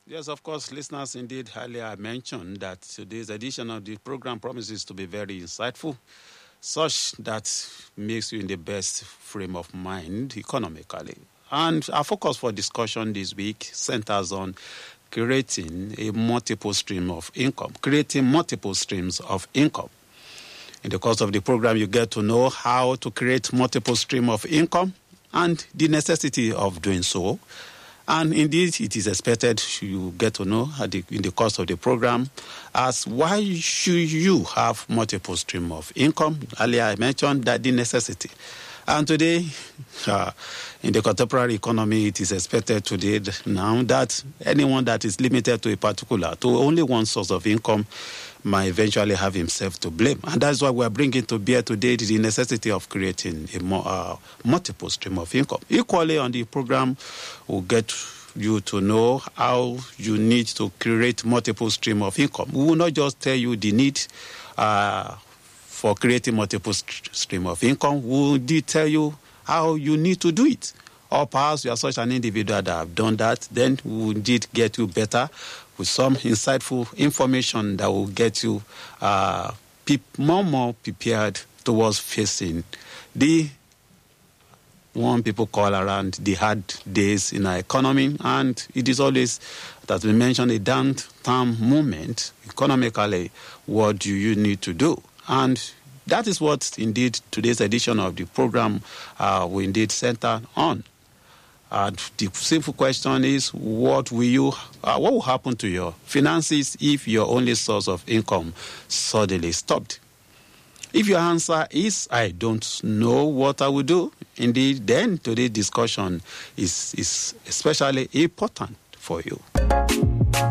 Yes, of course, listeners, indeed, earlier I mentioned that today's edition of the program promises to be very insightful, such that makes you in the best frame of mind economically. And our focus for discussion this week centers on creating a multiple stream of income, creating multiple streams of income. In the course of the program, you get to know how to create multiple stream of income and the necessity of doing so. And indeed, it is expected you get to know in the course of the program as why should you have multiple stream of income. Earlier, I mentioned that the necessity. And today, in the contemporary economy, it is expected today now that anyone that is limited to only one source of income might eventually have himself to blame. And that's why we're bringing to bear today the necessity of creating a multiple stream of income. Equally, on the program, we'll get you to know how you need to create multiple stream of income. We will not just tell you the need for creating multiple stream of income. We will tell you how you need to do it. Or perhaps you are such an individual that have done that, then we will indeed get you better with some insightful information that will get you more prepared towards facing the one people call around the hard days in our economy. And it is always, as we mentioned, a downturn moment economically. What do you need to do? And that is what indeed today's edition of the program will indeed center on. And the simple question is, what will happen to your finances if your only source of income suddenly stopped? If your answer is, I don't know what I will do, indeed, then today's discussion is especially important for you.